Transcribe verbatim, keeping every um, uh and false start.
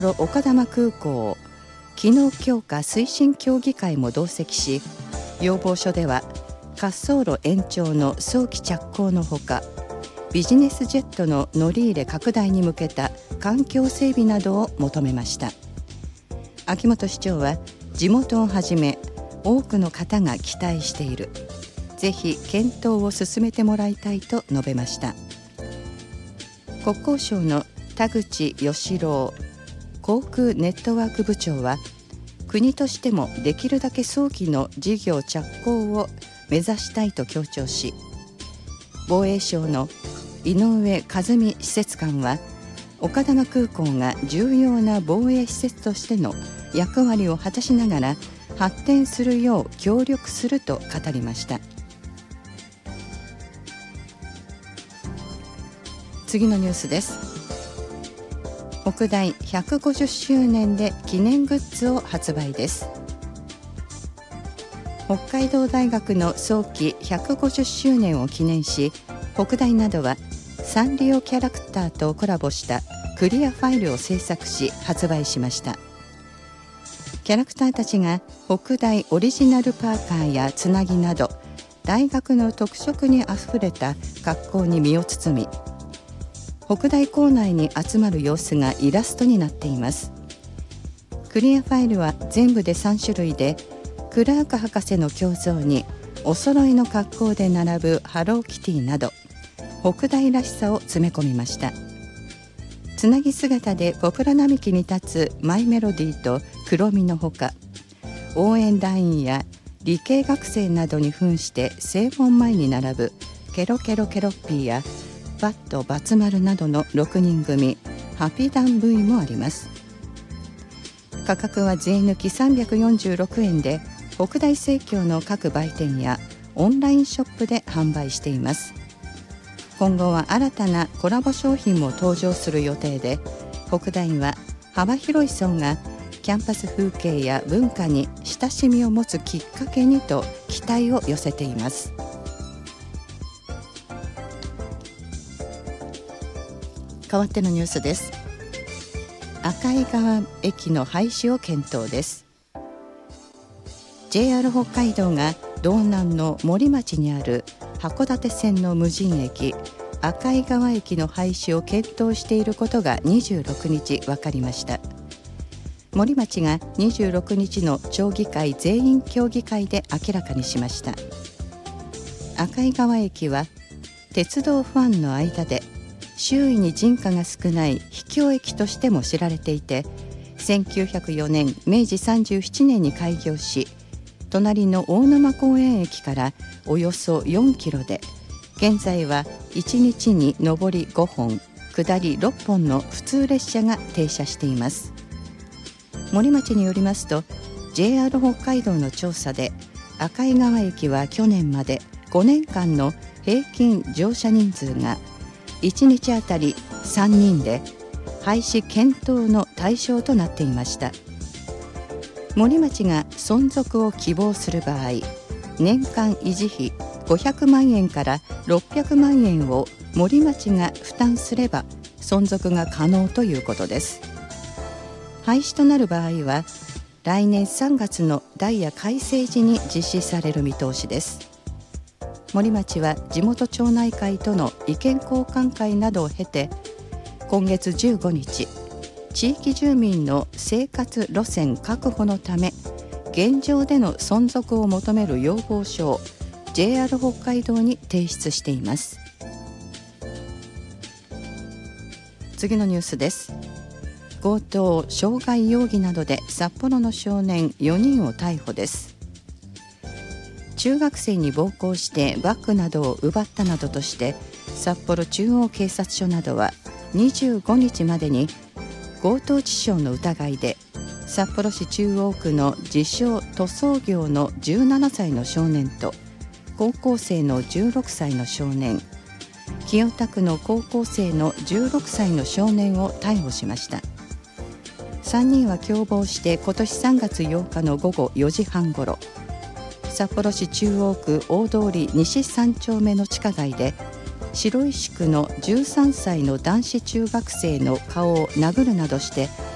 丘珠空港機能強化推進協議会も同席し、要望書では滑走路延長の早期着工のほか、ビジネスジェットの乗り入れ拡大に向けた環境整備などを求めました。秋元市長は、地元をはじめ多くの方が期待している、ぜひ検討を進めてもらいたいと述べました。国交省の田口義郎航空ネットワーク部長は、国としてもできるだけ早期の事業着工を目指したいと強調し、防衛省の井上和美施設官は、丘珠空港が重要な防衛施設としての役割を果たしながら発展するよう協力すると語りました。次のニュースです。北大ひゃくごじゅっしゅうねんで記念グッズを発売です。北海道大学の創期ひゃくごじゅっしゅうねんを記念し、北大などはサンリオキャラクターとコラボしたクリアファイルを制作し発売しました。キャラクターたちが北大オリジナルパーカーやつなぎなど大学の特色にあふれた格好に身を包み、北大構内に集まる様子がイラストになっています。クリアファイルは全部でさんしゅるいで、クラーク博士の胸像にお揃いの格好で並ぶハローキティなど北大らしさを詰め込みました。つなぎ姿でポプラ並木に立つマイメロディーと黒みのほか、応援団員や理系学生などに扮して正門前に並ぶケロケロケロッピーやバットバツ丸などのろくにん組ハピダン V もあります。価格は税抜きさんびゃくよんじゅうろくえんで、北大生協の各売店やオンラインショップで販売しています。今後は新たなコラボ商品も登場する予定で、北大は幅広い層がキャンパス風景や文化に親しみを持つきっかけにと期待を寄せています。変わってのニュースです。赤井川駅の廃止を検討です。 ジェイアール 北海道が道南の森町にある函館線の無人駅赤井川駅の廃止を検討していることがにじゅうろくにち分かりました。森町がにじゅうろくにちの町議会全員協議会で明らかにしました。赤井川駅は鉄道ファンの間で周囲に人家が少ない秘境駅としても知られていて、せんきゅうひゃくよねんめいじさんじゅうななねんに開業し、隣の大沼公園駅からおよそよんキロで、現在はいちにちに上りごほん下りろっぽんの普通列車が停車しています。森町によりますと、 ジェイアール 北海道の調査で赤井川駅は去年までごねんかんの平均乗車人数がいちにちあたりさんにんで、廃止検討の対象となっていました。森町が存続を希望する場合、年間維持費ごひゃくまんえんからろっぴゃくまんえんを森町が負担すれば存続が可能ということです。廃止となる場合は来年さんがつのダイヤ改正時に実施される見通しです。森町は地元町内会との意見交換会などを経て、今月じゅうごにち、地域住民の生活路線確保のため現状での存続を求める要望書を ジェイアール 北海道に提出しています。次のニュースです。強盗傷害容疑などで札幌の少年よにんを逮捕です。中学生に暴行してバッグなどを奪ったなどとして、札幌中央警察署などはにじゅうごにちまでに強盗致傷の疑いで、札幌市中央区の自称塗装業のじゅうななさいの少年と高校生のじゅうろくさいの少年、清田区の高校生のじゅうろくさいの少年を逮捕しました。さんにんは共謀して今年さんがつようかのごごよじはんごろ、札幌市中央区大通西さんちょうめの地下街で、白石区のじゅうさんさいの男子中学生の顔を殴るなどして